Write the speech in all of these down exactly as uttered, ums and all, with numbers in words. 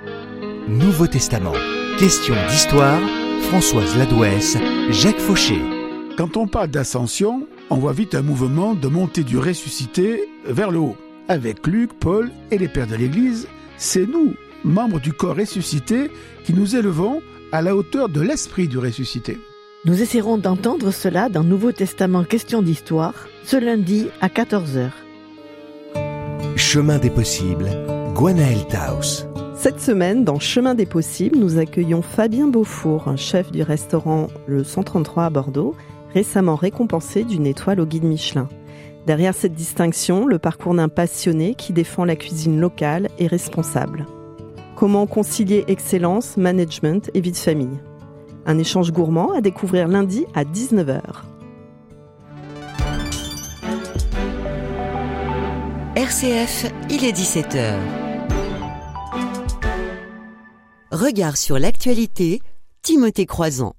Nouveau Testament, question d'histoire, Françoise Ladouès, Jacques Fauché. Quand on parle d'ascension, on voit vite un mouvement de montée du ressuscité vers le haut. Avec Luc, Paul et les pères de l'Église, c'est nous, membres du corps ressuscité, qui nous élevons à la hauteur de l'esprit du ressuscité. Nous essaierons d'entendre cela dans Nouveau Testament Question d'Histoire, ce lundi à quatorze heures. Chemin des possibles, Gwenaël Taus. Cette semaine, dans Chemin des possibles, nous accueillons Fabien Beaufour, chef du restaurant Le cent trente-trois à Bordeaux, récemment récompensé d'une étoile au guide Michelin. Derrière cette distinction, le parcours d'un passionné qui défend la cuisine locale et responsable. Comment concilier excellence, management et vie de famille ? Un échange gourmand à découvrir lundi à dix-neuf heures. R C F, il est dix-sept heures. Regard sur l'actualité, Timothée Croizan.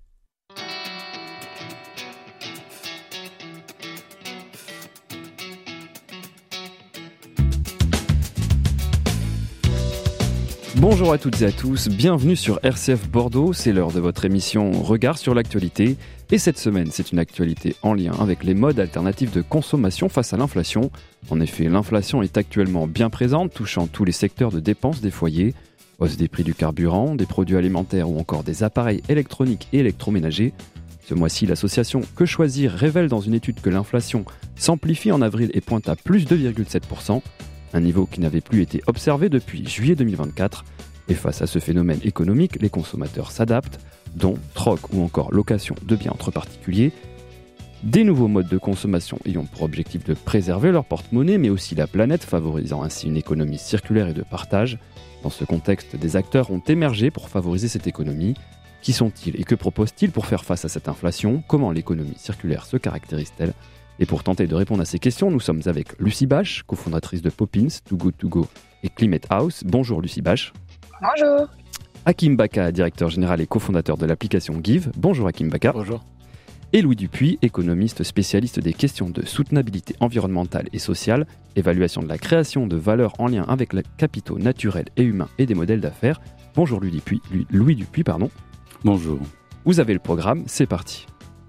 Bonjour à toutes et à tous, bienvenue sur R C F Bordeaux, c'est l'heure de votre émission Regard sur l'actualité. Et cette semaine, c'est une actualité en lien avec les modes alternatifs de consommation face à l'inflation. En effet, l'inflation est actuellement bien présente, touchant tous les secteurs de dépenses des foyers. Hausse des prix du carburant, des produits alimentaires ou encore des appareils électroniques et électroménagers. Ce mois-ci, l'association Que Choisir révèle dans une étude que l'inflation s'amplifie en avril et pointe à plus deux virgule sept pour cent. Un niveau qui n'avait plus été observé depuis juillet deux mille vingt-quatre. Et face à ce phénomène économique, les consommateurs s'adaptent, dont troc ou encore location de biens entre particuliers. Des nouveaux modes de consommation ayant pour objectif de préserver leur porte-monnaie, mais aussi la planète, favorisant ainsi une économie circulaire et de partage. Dans ce contexte, des acteurs ont émergé pour favoriser cette économie. Qui sont-ils et que proposent-ils pour faire face à cette inflation ? Comment l'économie circulaire se caractérise-t-elle ? Et pour tenter de répondre à ces questions, nous sommes avec Lucie Bache, cofondatrice de Poppins, Too Good To Go et Climate House. Bonjour Lucie Bache. Bonjour. Hakim Baka, directeur général et cofondateur de l'application Give. Bonjour Hakim Baka. Bonjour. Et Louis Dupuis, économiste spécialiste des questions de soutenabilité environnementale et sociale, évaluation de la création de valeur en lien avec les capitaux naturels et humains et des modèles d'affaires. Bonjour Louis Dupuis. Louis Dupuis, pardon. Bonjour. Vous avez le programme, c'est parti.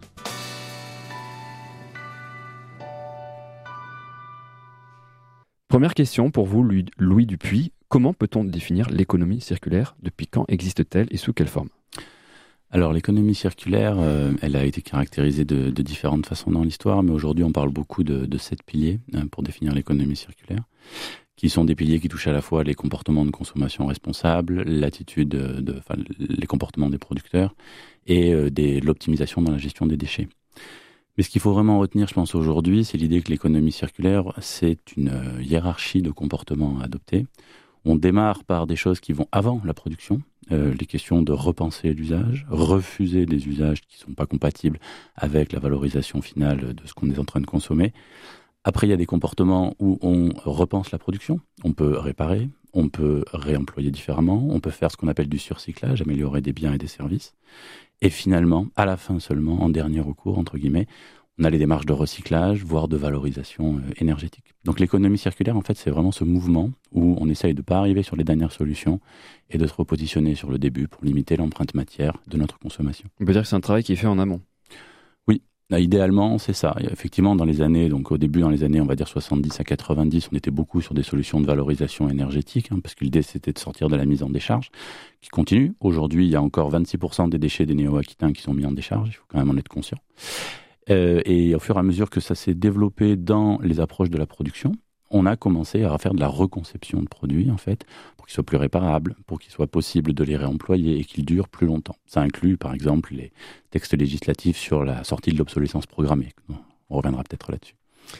Première question pour vous, Louis Dupuis. Comment peut-on définir l'économie circulaire ? Depuis quand existe-t-elle et sous quelle forme ? Alors l'économie circulaire, euh, elle a été caractérisée de, de différentes façons dans l'histoire, mais aujourd'hui on parle beaucoup de, de sept piliers hein, pour définir l'économie circulaire, qui sont des piliers qui touchent à la fois les comportements de consommation responsables, l'attitude, de, de, enfin, les comportements des producteurs et euh, des, l'optimisation dans la gestion des déchets. Mais ce qu'il faut vraiment retenir, je pense, aujourd'hui, c'est l'idée que l'économie circulaire, c'est une euh, hiérarchie de comportements à adopter. On démarre par des choses qui vont avant la production, euh, les questions de repenser l'usage, refuser des usages qui ne sont pas compatibles avec la valorisation finale de ce qu'on est en train de consommer. Après, il y a des comportements où on repense la production, on peut réparer, on peut réemployer différemment, on peut faire ce qu'on appelle du surcyclage, améliorer des biens et des services. Et finalement, à la fin seulement, en dernier recours, entre guillemets, on a les démarches de recyclage, voire de valorisation énergétique. Donc l'économie circulaire, en fait, c'est vraiment ce mouvement où on essaye de ne pas arriver sur les dernières solutions et de se repositionner sur le début pour limiter l'empreinte matière de notre consommation. On peut dire que c'est un travail qui est fait en amont. Oui, là, idéalement, c'est ça. Et effectivement, dans les années, donc au début, dans les années, on va dire soixante-dix à quatre-vingt-dix, on était beaucoup sur des solutions de valorisation énergétique, hein, parce que l'idée, c'était de sortir de la mise en décharge, qui continue. Aujourd'hui, il y a encore vingt-six pour cent des déchets des néo-aquitains qui sont mis en décharge, il faut quand même en être conscient. Euh, et au fur et à mesure que ça s'est développé dans les approches de la production, on a commencé à faire de la reconception de produits, en fait, pour qu'ils soient plus réparables, pour qu'il soit possible de les réemployer et qu'ils durent plus longtemps. Ça inclut, par exemple, les textes législatifs sur la sortie de l'obsolescence programmée. On reviendra peut-être là-dessus.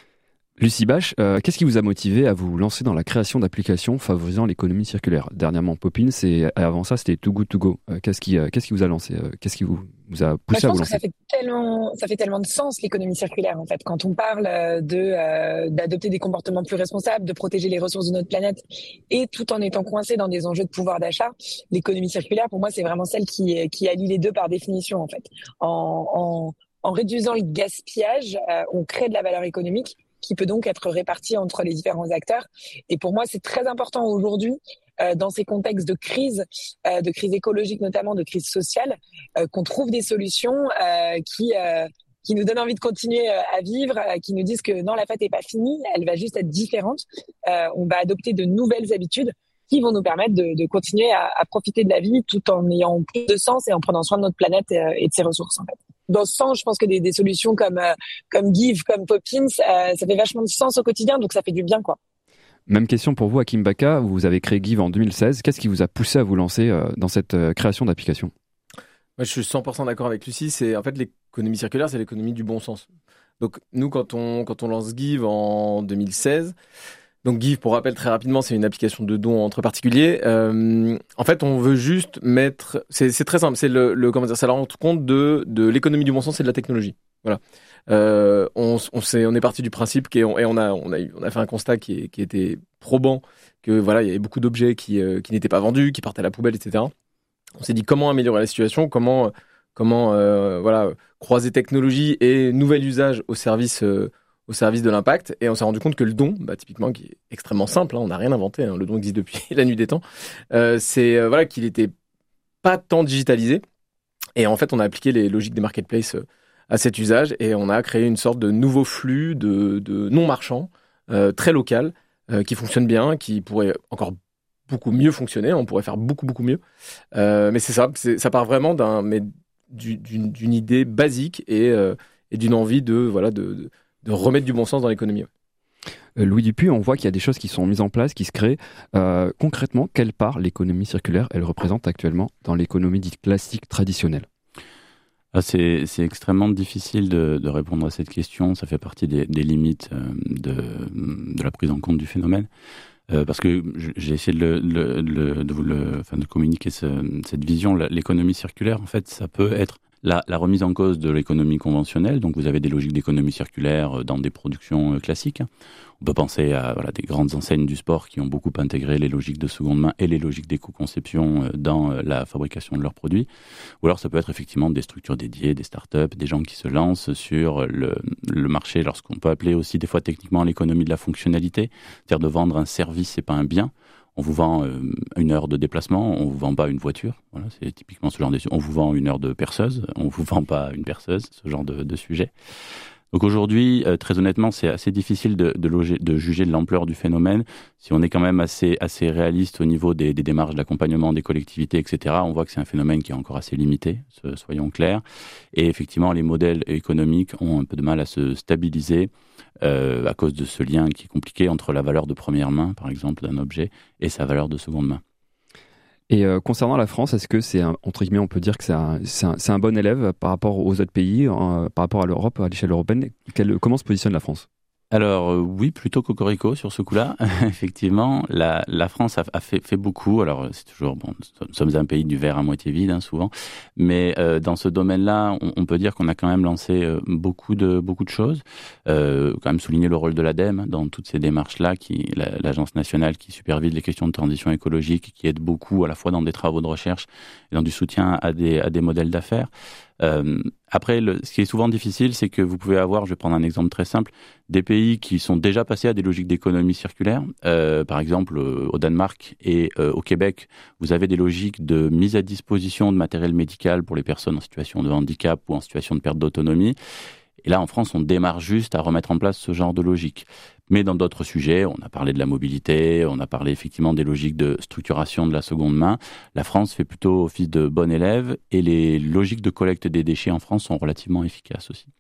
Lucie Bache, euh, qu'est-ce qui vous a motivé à vous lancer dans la création d'applications favorisant l'économie circulaire ? Dernièrement Poppins et avant ça c'était Too Good To Go. Euh, qu'est-ce qui, euh, qu'est-ce qui vous a lancé euh, Qu'est-ce qui vous, vous a poussé Moi, à vous lancer ? Je pense que ça fait tellement, ça fait tellement de sens l'économie circulaire en fait. Quand on parle de euh, d'adopter des comportements plus responsables, de protéger les ressources de notre planète et tout en étant coincé dans des enjeux de pouvoir d'achat, l'économie circulaire pour moi c'est vraiment celle qui qui allie les deux par définition en fait. En, en, en réduisant le gaspillage, euh, on crée de la valeur économique qui peut donc être répartie entre les différents acteurs. Et pour moi, c'est très important aujourd'hui euh, dans ces contextes de crise, euh, de crise écologique notamment, de crise sociale, euh, qu'on trouve des solutions euh, qui euh, qui nous donnent envie de continuer à vivre, qui nous disent que non, la fête n'est pas finie, elle va juste être différente. Euh, on va adopter de nouvelles habitudes qui vont nous permettre de, de continuer à, à profiter de la vie tout en ayant plus de sens et en prenant soin de notre planète et de ses ressources, en fait. Dans ce sens, je pense que des, des solutions comme euh, comme Give, comme Poppins, euh, ça fait vachement de sens au quotidien, donc ça fait du bien, quoi. Même question pour vous, Hakim Baka. Vous avez créé Give en deux mille seize. Qu'est-ce qui vous a poussé à vous lancer euh, dans cette euh, création d'application ? Moi, je suis cent pour cent d'accord avec Lucie. C'est en fait l'économie circulaire, c'est l'économie du bon sens. Donc nous, quand on quand on lance Give en deux mille seize, donc Give, pour rappel très rapidement, c'est une application de dons entre particuliers. Euh, en fait, on veut juste mettre, c'est c'est très simple, c'est le, le comment dire, ça rend compte de de l'économie du bon sens et de la technologie. Voilà. Euh, on on s'est on est parti du principe qu'est, et on a on a on a fait un constat qui est, qui était probant que voilà, il y avait beaucoup d'objets qui euh, qui n'étaient pas vendus, qui partaient à la poubelle, et cetera. On s'est dit comment améliorer la situation, comment comment euh, voilà croiser technologie et nouvel usage au service euh, au service de l'impact. Et on s'est rendu compte que le don, bah, typiquement, qui est extrêmement simple, hein, on n'a rien inventé, hein, le don existe depuis la nuit des temps. Euh, c'est euh, voilà qu'il était pas tant digitalisé. Et en fait, on a appliqué les logiques des marketplaces euh, à cet usage et on a créé une sorte de nouveau flux de, de non marchands euh, très local euh, qui fonctionne bien, qui pourrait encore beaucoup mieux fonctionner, on pourrait faire beaucoup beaucoup mieux, euh, mais c'est ça, c'est, ça part vraiment d'un, mais du, d'une, d'une idée basique et, euh, et d'une envie de voilà de, de, de remettre du bon sens dans l'économie. Euh, Louis Dupuis, on voit qu'il y a des choses qui sont mises en place, qui se créent. Euh, concrètement, quelle part l'économie circulaire elle représente actuellement dans l'économie dite classique traditionnelle ? Ah, c'est, c'est extrêmement difficile de, de répondre à cette question. Ça fait partie des, des limites euh, de, de la prise en compte du phénomène. Euh, parce que j'ai essayé de, le, le, le, de vous le, enfin de communiquer ce, cette vision. L'économie circulaire, en fait, ça peut être la, la remise en cause de l'économie conventionnelle. Donc, vous avez des logiques d'économie circulaire dans des productions classiques. On peut penser à voilà, des grandes enseignes du sport qui ont beaucoup intégré les logiques de seconde main et les logiques d'éco-conception dans la fabrication de leurs produits. Ou alors, ça peut être effectivement des structures dédiées, des startups, des gens qui se lancent sur le, le marché, lorsqu'on peut appeler aussi des fois techniquement l'économie de la fonctionnalité, c'est-à-dire de vendre un service et pas un bien. On vous vend euh, une heure de déplacement, on vous vend pas une voiture. Voilà, c'est typiquement ce genre de... On vous vend une heure de perceuse, on vous vend pas une perceuse, ce genre de, de sujet. Donc aujourd'hui, euh, très honnêtement, c'est assez difficile de, de, loger, de juger de l'ampleur du phénomène. Si on est quand même assez, assez réaliste au niveau des, des démarches d'accompagnement des collectivités, et cetera, on voit que c'est un phénomène qui est encore assez limité, soyons clairs. Et effectivement, les modèles économiques ont un peu de mal à se stabiliser euh, à cause de ce lien qui est compliqué entre la valeur de première main, par exemple, d'un objet, et sa valeur de seconde main. Et euh, concernant la France, est-ce que c'est, un, entre guillemets, on peut dire que c'est un, c'est un, c'est un bon élève par rapport aux autres pays, euh, par rapport à l'Europe, à l'échelle européenne ? Quel, comment se positionne la France ? Alors euh, oui, plutôt cocorico sur ce coup-là. Effectivement, la, la France a, a fait, fait beaucoup. Alors c'est toujours bon, nous sommes un pays du verre à moitié vide, hein, souvent, mais euh, dans ce domaine-là, on, on peut dire qu'on a quand même lancé euh, beaucoup de beaucoup de choses. Euh, quand même souligner le rôle de l'ADEME dans toutes ces démarches-là, qui la, l'agence nationale qui supervise les questions de transition écologique, qui aide beaucoup à la fois dans des travaux de recherche et dans du soutien à des à des modèles d'affaires. Euh, après, le, ce qui est souvent difficile, c'est que vous pouvez avoir, je vais prendre un exemple très simple, des pays qui sont déjà passés à des logiques d'économie circulaire. Euh, par exemple, euh, au Danemark et euh, au Québec, vous avez des logiques de mise à disposition de matériel médical pour les personnes en situation de handicap ou en situation de perte d'autonomie. Et là, en France, on démarre juste à remettre en place ce genre de logique. Mais dans d'autres sujets, on a parlé de la mobilité, on a parlé effectivement des logiques de structuration de la seconde main. La France fait plutôt office de bon élève et les logiques de collecte des déchets en France sont relativement efficaces aussi.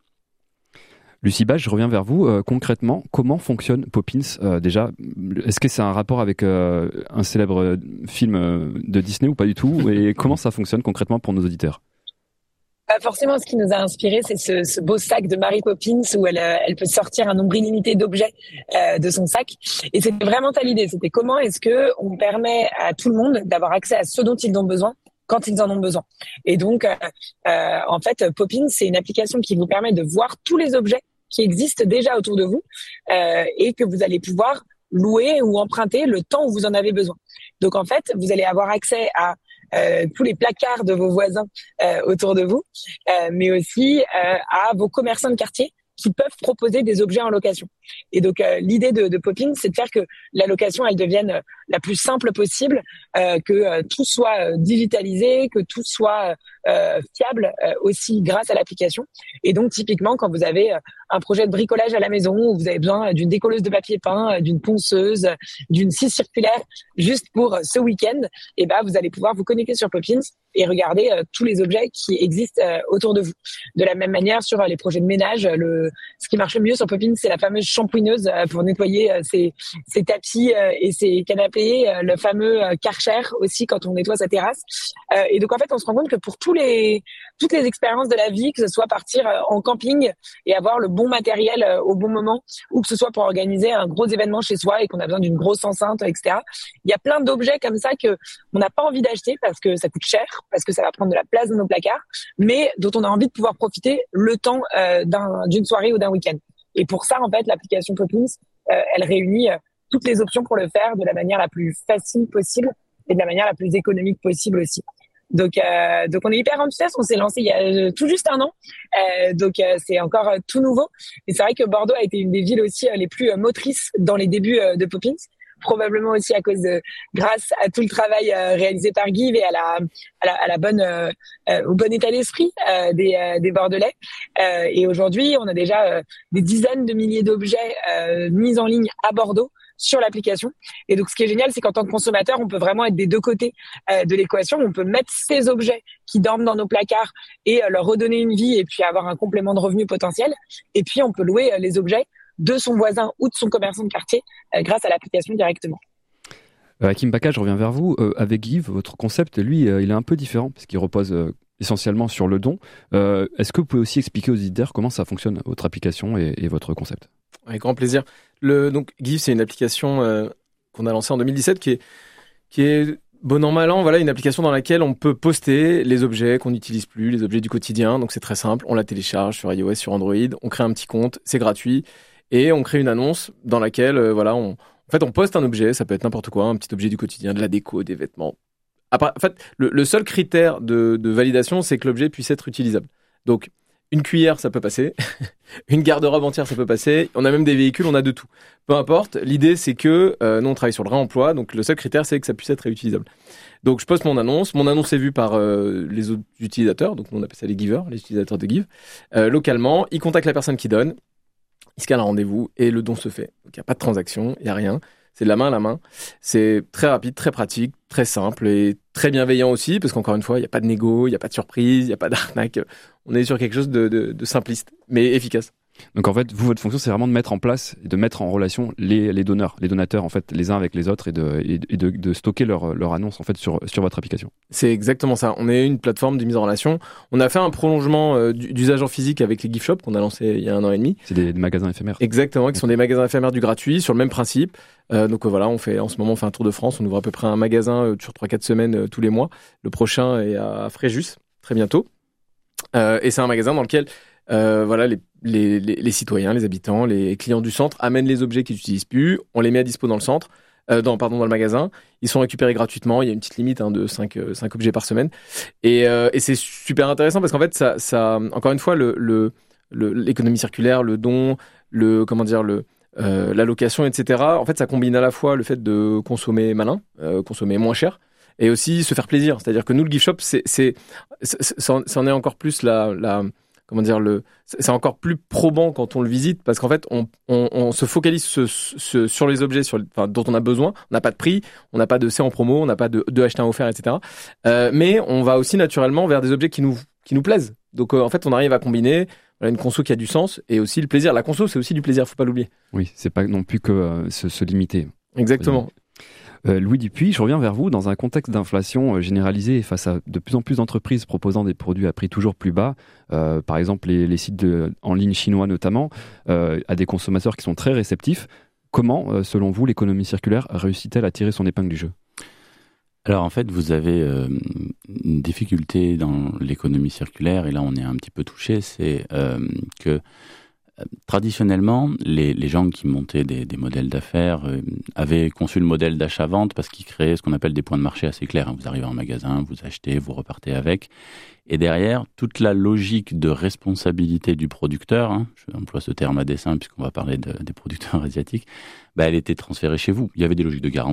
Lucie Bach, je reviens vers vous. Euh, concrètement, comment fonctionne Poppins euh, déjà ? Est-ce que c'est un rapport avec euh, un célèbre film euh, de Disney ou pas du tout ? Et comment ça fonctionne concrètement pour nos auditeurs ? Forcément, ce qui nous a inspiré, c'est ce, ce beau sac de Mary Poppins où elle, elle peut sortir un nombre illimité d'objets euh, de son sac. Et c'était vraiment ça l'idée. C'était comment est-ce que on permet à tout le monde d'avoir accès à ce dont ils ont besoin quand ils en ont besoin. Et donc, euh, euh, en fait, Poppins, c'est une application qui vous permet de voir tous les objets qui existent déjà autour de vous euh, et que vous allez pouvoir louer ou emprunter le temps où vous en avez besoin. Donc, en fait, vous allez avoir accès à Euh, tous les placards de vos voisins euh, autour de vous, euh, mais aussi euh, à vos commerçants de quartier qui peuvent proposer des objets en location. Et donc euh, l'idée de, de Poppins, c'est de faire que la location, elle devienne la plus simple possible, euh, que euh, tout soit euh, digitalisé, que tout soit euh, fiable euh, aussi grâce à l'application. Et donc typiquement, quand vous avez euh, un projet de bricolage à la maison, où vous avez besoin d'une décolleuse de papier peint, euh, d'une ponceuse, d'une scie circulaire, juste pour euh, ce week-end, et ben vous allez pouvoir vous connecter sur Poppins et regarder euh, tous les objets qui existent euh, autour de vous. De la même manière, sur euh, les projets de ménage, le ce qui marche le mieux sur Poppins, c'est la fameuse shampouineuse euh, pour nettoyer euh, ses, ses tapis euh, et ses canapés, euh, le fameux euh, Karcher aussi quand on nettoie sa terrasse. Euh, et donc en fait, on se rend compte que pour tous les toutes les expériences de la vie, que ce soit partir euh, en camping et avoir le bon matériel euh, au bon moment, ou que ce soit pour organiser un gros événement chez soi et qu'on a besoin d'une grosse enceinte, et cetera. Il y a plein d'objets comme ça que on n'a pas envie d'acheter parce que ça coûte cher, parce que ça va prendre de la place dans nos placards, mais dont on a envie de pouvoir profiter le temps euh, d'un, d'une soirée ou d'un week-end. Et pour ça, en fait, l'application Poppins, euh, elle réunit euh, toutes les options pour le faire de la manière la plus facile possible et de la manière la plus économique possible aussi. Donc, euh, donc on est hyper enthousiaste. On s'est lancé il y a euh, tout juste un an, euh, donc euh, c'est encore euh, tout nouveau. Et c'est vrai que Bordeaux a été une des villes aussi euh, les plus euh, motrices dans les débuts euh, de Poppins. Probablement aussi à cause de, grâce à tout le travail euh, réalisé par Give et à la, à la, à la bonne, euh, euh, au bon état d'esprit euh, des, euh, des Bordelais. Euh, et aujourd'hui, on a déjà euh, des dizaines de milliers d'objets euh, mis en ligne à Bordeaux sur l'application. Et donc, ce qui est génial, c'est qu'en tant que consommateur, on peut vraiment être des deux côtés euh, de l'équation. On peut mettre ces objets qui dorment dans nos placards et euh, leur redonner une vie et puis avoir un complément de revenu potentiel. Et puis, on peut louer euh, les objets de son voisin ou de son commerçant de quartier euh, grâce à l'application directement. Euh, Hakim Baka, je reviens vers vous. Euh, avec Give, votre concept, lui, euh, il est un peu différent parce qu'il repose euh, essentiellement sur le don. Euh, est-ce que vous pouvez aussi expliquer aux auditeurs comment ça fonctionne, votre application et, et votre concept ? Avec grand plaisir. Le, donc, Give, c'est une application euh, qu'on a lancée en deux mille dix-sept qui est, qui est bon an, mal an, voilà, une application dans laquelle on peut poster les objets qu'on n'utilise plus, les objets du quotidien. Donc, c'est très simple. On la télécharge sur iOS, sur Android. On crée un petit compte. C'est gratuit. Et on crée une annonce dans laquelle, euh, voilà, on, en fait, on poste un objet, ça peut être n'importe quoi, un petit objet du quotidien, de la déco, des vêtements. Après, en fait, le, le seul critère de, de validation, c'est que l'objet puisse être utilisable. Donc, une cuillère, ça peut passer. Une garde-robe entière, ça peut passer. On a même des véhicules, on a de tout. Peu importe. L'idée, c'est que euh, nous, on travaille sur le réemploi. Donc, le seul critère, c'est que ça puisse être réutilisable. Donc, je poste mon annonce. Mon annonce est vue par euh, les autres utilisateurs. Donc, on appelle ça les givers, les utilisateurs de Give. Euh, localement, ils contactent la personne qui donne. Il se cale un rendez-vous et le don se fait. Donc, il n'y a pas de transaction, il n'y a rien. C'est de la main à la main. C'est très rapide, très pratique, très simple et très bienveillant aussi, parce qu'encore une fois, il n'y a pas de négo, il n'y a pas de surprise, il n'y a pas d'arnaque. On est sur quelque chose de, de, de simpliste, mais efficace. Donc en fait, vous, votre fonction, c'est vraiment de mettre en place, de mettre en relation les, les donneurs, les donateurs, en fait, les uns avec les autres, et de, et de, de stocker leur, leur annonce, en fait, sur, sur votre application. C'est exactement ça. On est une plateforme de mise en relation. On a fait un prolongement euh, d'usage en physique avec les gift shops qu'on a lancé il y a un an et demi. C'est des, des magasins éphémères. Exactement, qui sont des magasins éphémères du gratuit, sur le même principe. Euh, donc euh, voilà, on fait, en ce moment, on fait un tour de France. On ouvre à peu près un magasin euh, sur trois quatre semaines euh, tous les mois. Le prochain est à Fréjus, très bientôt. Euh, et c'est un magasin dans lequel Euh, voilà, les, les, les, les citoyens, les habitants, les clients du centre amènent les objets qu'ils n'utilisent plus, on les met à dispo dans le centre, euh, dans, pardon, dans le magasin, ils sont récupérés gratuitement, il y a une petite limite hein, de cinq, euh, cinq objets par semaine, et, euh, et c'est super intéressant parce qu'en fait, ça, ça, encore une fois, le, le, le, l'économie circulaire, le don, le, comment dire, le, euh, l'allocation, et cetera, en fait, ça combine à la fois le fait de consommer malin, euh, consommer moins cher, et aussi se faire plaisir, c'est-à-dire que nous, le gift shop, c'est, c'est, c'est, c'en est encore plus la... la comment dire, le, c'est encore plus probant quand on le visite parce qu'en fait, on, on, on se focalise ce, ce, sur les objets sur, enfin, dont on a besoin. On n'a pas de prix, on n'a pas de c'est en promo, on n'a pas de, de acheter un offert, et cetera. Euh, mais on va aussi naturellement vers des objets qui nous, qui nous plaisent. Donc, euh, en fait, on arrive à combiner voilà, une conso qui a du sens et aussi le plaisir. La conso, c'est aussi du plaisir, faut pas l'oublier. Oui, c'est pas non plus que euh, se, se limiter. Exactement. Euh, Louis Dupuis, je reviens vers vous. Dans un contexte d'inflation euh, généralisée et face à de plus en plus d'entreprises proposant des produits à prix toujours plus bas, euh, par exemple les, les sites de, en ligne chinois notamment, euh, à des consommateurs qui sont très réceptifs, comment, euh, selon vous, l'économie circulaire réussit-elle à tirer son épingle du jeu ? Alors en fait, vous avez euh, une difficulté dans l'économie circulaire, et là on est un petit peu touché, c'est euh, que traditionnellement, les, les gens qui montaient des, des modèles d'affaires euh, avaient conçu le modèle d'achat-vente parce qu'ils créaient ce qu'on appelle des points de marché assez clairs. Vous arrivez en magasin, vous achetez, vous repartez avec. Et derrière, toute la logique de responsabilité du producteur, hein, je emploie ce terme à dessein puisqu'on va parler de, des producteurs asiatiques, bah, elle était transférée chez vous. Il y avait des logiques de garantie,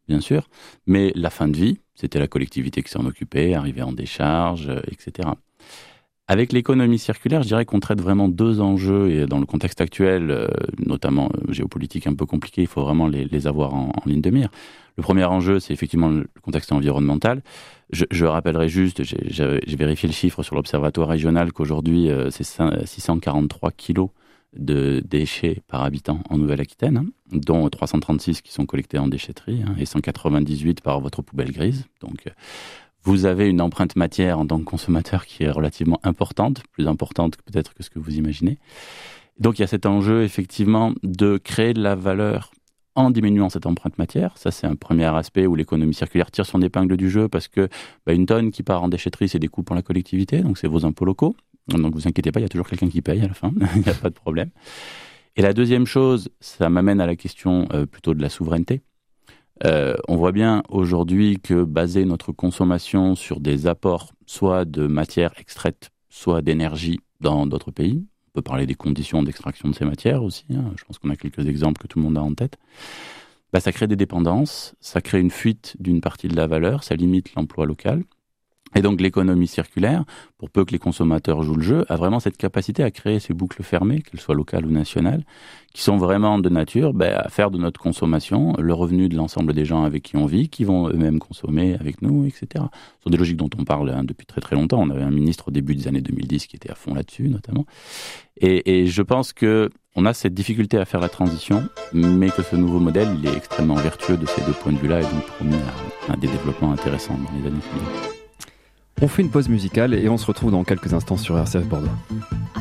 bien sûr, mais la fin de vie, c'était la collectivité qui s'en occupait, arrivée en décharge, euh, et cetera. Avec l'économie circulaire, je dirais qu'on traite vraiment deux enjeux, et dans le contexte actuel, euh, notamment euh, géopolitique un peu compliqué, il faut vraiment les, les avoir en, en ligne de mire. Le premier enjeu, c'est effectivement le contexte environnemental. Je, je rappellerai juste, j'ai, j'ai, j'ai vérifié le chiffre sur l'Observatoire régional, qu'aujourd'hui, euh, c'est six cent quarante-trois kilos de déchets par habitant en Nouvelle-Aquitaine, hein, dont trois cent trente-six qui sont collectés en déchetterie, hein, et cent quatre-vingt-dix-huit par votre poubelle grise. Donc, euh, vous avez une empreinte matière en tant que consommateur qui est relativement importante, plus importante peut-être que ce que vous imaginez. Donc, il y a cet enjeu, effectivement, de créer de la valeur en diminuant cette empreinte matière. Ça, c'est un premier aspect où l'économie circulaire tire son épingle du jeu, parce que bah, une tonne qui part en déchetterie, c'est des coûts pour la collectivité, donc c'est vos impôts locaux. Donc vous inquiétez pas, il y a toujours quelqu'un qui paye à la fin, il n'y a pas de problème. Et la deuxième chose, ça m'amène à la question euh, plutôt de la souveraineté. Euh, on voit bien aujourd'hui que baser notre consommation sur des apports, soit de matières extraites, soit d'énergie dans d'autres pays, on peut parler des conditions d'extraction de ces matières aussi, hein, je pense qu'on a quelques exemples que tout le monde a en tête, bah, ça crée des dépendances, ça crée une fuite d'une partie de la valeur, ça limite l'emploi local. Et donc l'économie circulaire, pour peu que les consommateurs jouent le jeu, a vraiment cette capacité à créer ces boucles fermées, qu'elles soient locales ou nationales, qui sont vraiment de nature ben, à faire de notre consommation le revenu de l'ensemble des gens avec qui on vit, qui vont eux-mêmes consommer avec nous, et cetera. Ce sont des logiques dont on parle hein, depuis très très longtemps. On avait un ministre au début des années deux mille dix qui était à fond là-dessus, notamment. Et, et je pense que on a cette difficulté à faire la transition, mais que ce nouveau modèle, il est extrêmement vertueux de ces deux points de vue-là et donc promis à, à des développements intéressants dans les années qui viennent. On fait une pause musicale et on se retrouve dans quelques instants sur R C F Bordeaux.